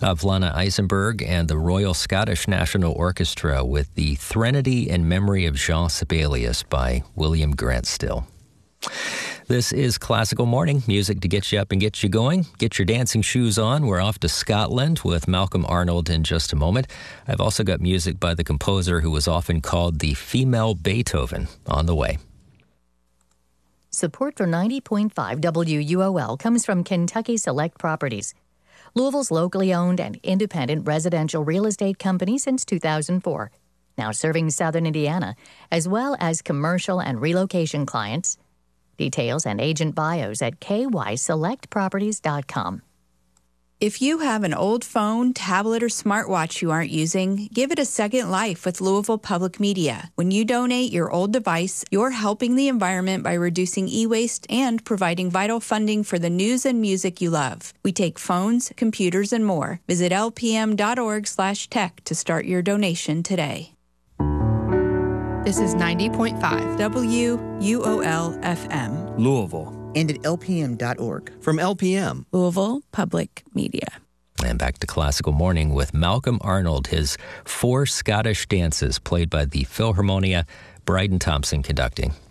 Lana Eisenberg and the Royal Scottish National Orchestra with the Threnody in Memory of Jean Sibelius by William Grant Still. This is Classical Morning, music to get you up and get you going. Get your dancing shoes on. We're off to Scotland with Malcolm Arnold in just a moment. I've also got music by the composer who was often called the female Beethoven on the way. Support for 90.5 WUOL comes from Kentucky Select Properties, Louisville's locally owned and independent residential real estate company since 2004, now serving southern Indiana, as well as commercial and relocation clients. Details and agent bios at kyselectproperties.com. If you have an old phone, tablet, or smartwatch you aren't using, give it a second life with Louisville Public Media. When you donate your old device, you're helping the environment by reducing e-waste and providing vital funding for the news and music you love. We take phones, computers, and more. Visit lpm.org/tech to start your donation today. This is 90.5 WUOL-FM. Louisville. And at lpm.org. From LPM. Louisville Public Media. And back to Classical Morning with Malcolm Arnold, his 4 Scottish dances played by the Philharmonia, Bryden Thompson conducting.